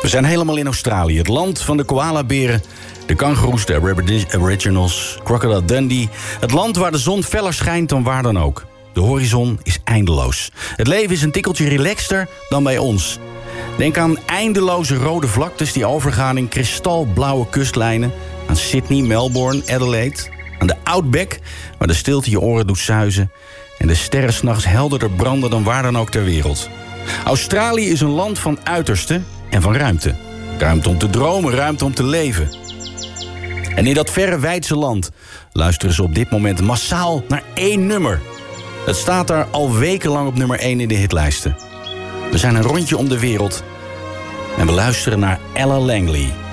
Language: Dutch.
We zijn helemaal in Australië, het land van de koalaberen, de kangoeroes, de aboriginals, Crocodile Dundee. Het land waar de zon feller schijnt dan waar dan ook. De horizon is eindeloos. Het leven is een tikkeltje relaxter dan bij ons. Denk aan eindeloze rode vlaktes die overgaan in kristalblauwe kustlijnen. Aan Sydney, Melbourne, Adelaide. Aan de Outback, waar de stilte je oren doet suizen. En de sterren 's nachts helderder branden dan waar dan ook ter wereld. Australië is een land van uitersten en van ruimte. Ruimte om te dromen, ruimte om te leven. En in dat verre wijdse land luisteren ze op dit moment massaal naar één nummer. Het staat daar al wekenlang op nummer 1 in de hitlijsten. We zijn een rondje om de wereld en we luisteren naar Ella Langley.